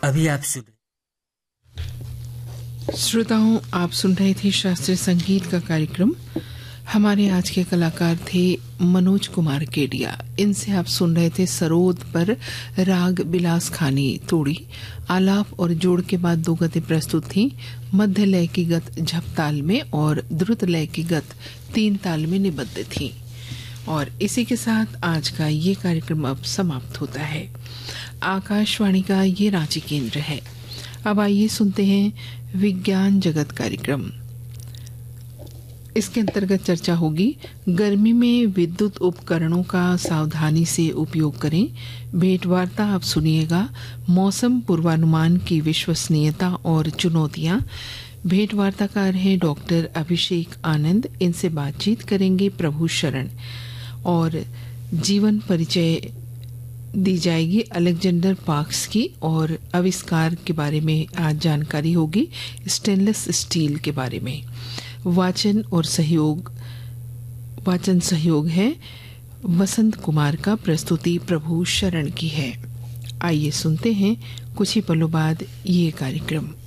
अभी आप सुने। श्रोताओं, आप सुन रहे थे शास्त्रीय संगीत का कार्यक्रम। हमारे आज के कलाकार थे मनोज कुमार केडिया। इनसे आप सुन रहे थे सरोद पर राग बिलास खानी तोड़ी। आलाप और जोड़ के बाद दो गतें प्रस्तुत थीं, मध्य लय की गत झप ताल में और द्रुत लय की गत तीन ताल में निबद्ध थीं। और इसी के साथ आज का ये कार्यक्रम अब समाप्त होता है। आकाशवाणी का ये रांची केंद्र है। अब आइए सुनते हैं विज्ञान जगत कार्यक्रम। इसके अंतर्गत चर्चा होगी गर्मी में विद्युत उपकरणों का सावधानी से उपयोग करें। भेंटवार्ता आप सुनिएगा मौसम पूर्वानुमान की विश्वसनीयता और चुनौतियां। भेंटवार्ताकार हैं डॉक्टर अभिषेक आनंद। इनसे बातचीत करेंगे प्रभु शरण। और जीवन परिचय दी जाएगी अलेक्जेंडर पार्क्स की और आविष्कार के बारे में आज जानकारी होगी स्टेनलेस स्टील के बारे में। वाचन सहयोग है वसंत कुमार का। प्रस्तुति प्रभु शरण की है। आइए सुनते हैं कुछ ही पलों बाद ये कार्यक्रम।